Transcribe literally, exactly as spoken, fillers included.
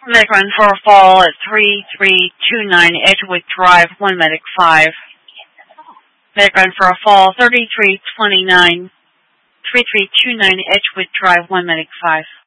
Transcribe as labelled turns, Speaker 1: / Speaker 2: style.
Speaker 1: Medic run for a fall at three three two nine Edgewood Drive, one medic five. Medic run for a fall thirty-three twenty-nine, three three two nine Edgewood Drive, one medic five.